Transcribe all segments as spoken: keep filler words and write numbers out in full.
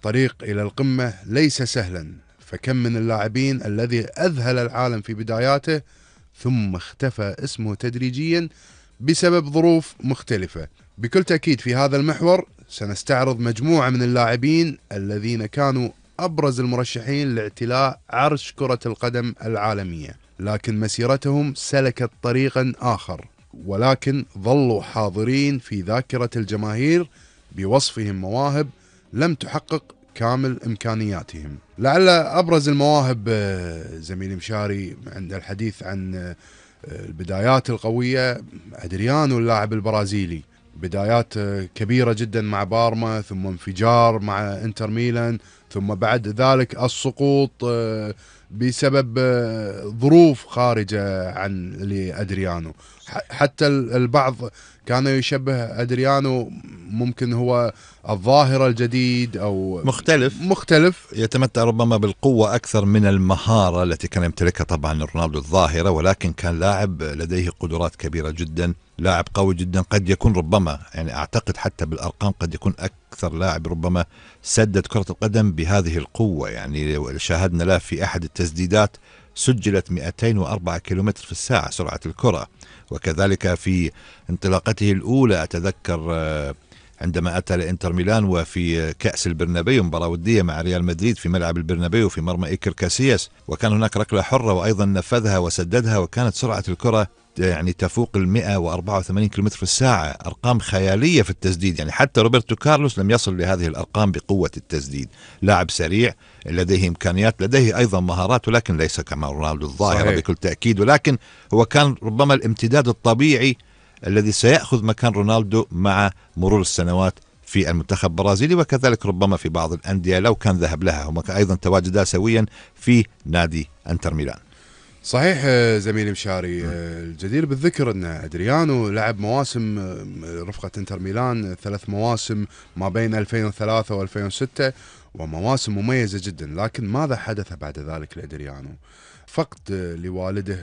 الطريق إلى القمة ليس سهلا، فكم من اللاعبين الذي أذهل العالم في بداياته ثم اختفى اسمه تدريجيا بسبب ظروف مختلفة. بكل تأكيد في هذا المحور سنستعرض مجموعة من اللاعبين الذين كانوا أبرز المرشحين لاعتلاء عرش كرة القدم العالمية، لكن مسيرتهم سلكت طريقا آخر، ولكن ظلوا حاضرين في ذاكرة الجماهير بوصفهم مواهب لم تحقق كامل إمكانياتهم. لعل أبرز المواهب زميلي مشاري عند الحديث عن البدايات القوية أدريانو اللاعب البرازيلي، بدايات كبيرة جدا مع بارما، ثم انفجار مع انتر ميلان، ثم بعد ذلك السقوط بسبب ظروف خارجة عن لأدريانو. حتى البعض كان يشبه أدريانو ممكن هو الظاهرة الجديد أو مختلف مختلف يتمتع ربما بالقوة أكثر من المهارة التي كان يمتلكها طبعا رونالدو الظاهرة، ولكن كان لاعب لديه قدرات كبيرة جدا، لاعب قوي جدا، قد يكون ربما يعني أعتقد حتى بالأرقام قد يكون أكثر لاعب ربما سدد كرة القدم بهذه القوة. يعني شاهدنا له في أحد التسديدات سجلت مئتين وأربعة كيلومتر في الساعة سرعة الكرة، وكذلك في انطلاقته الأولى أتذكر عندما أتى لإنتر ميلان وفي كأس البرنابيو مباراة ودية مع ريال مدريد في ملعب البرنابيو في مرمى إيكر كاسياس، وكان هناك ركلة حرة وأيضا نفذها وسددها، وكانت سرعة الكرة يعني تفوق المئة وأربعة وثمانين كيلومتر في الساعة، أرقام خيالية في التسديد. يعني حتى روبرتو كارلوس لم يصل لهذه الأرقام بقوة التسديد. لاعب سريع لديه إمكانيات، لديه أيضا مهارات، ولكن ليس كما رونالدو الظاهرة بكل تأكيد، ولكن هو كان ربما الامتداد الطبيعي الذي سيأخذ مكان رونالدو مع مرور السنوات في المنتخب البرازيلي، وكذلك ربما في بعض الأندية لو كان ذهب لها. هم أيضا تواجدا سويا في نادي انتر ميلان. صحيح زميلي مشاري، الجدير بالذكر أن أدريانو لعب مواسم رفقة انتر ميلان، ثلاث مواسم ما بين ألفين وثلاثة وألفين وستة، ومواسم مميزة جدا. لكن ماذا حدث بعد ذلك لأدريانو؟ فقد لوالده.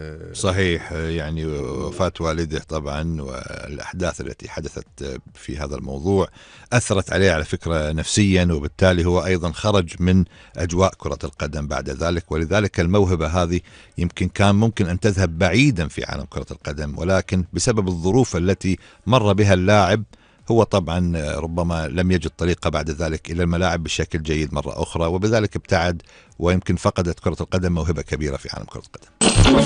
صحيح، يعني وفاة والده طبعا والأحداث التي حدثت في هذا الموضوع أثرت عليه على فكرة نفسيا، وبالتالي هو أيضا خرج من أجواء كرة القدم بعد ذلك. ولذلك الموهبة هذه يمكن كان ممكن أن تذهب بعيدا في عالم كرة القدم، ولكن بسبب الظروف التي مر بها اللاعب هو طبعا ربما لم يجد طريقة بعد ذلك إلى الملاعب بشكل جيد مرة أخرى، وبذلك ابتعد، ويمكن فقدت كرة القدم موهبة كبيرة في عالم كرة القدم.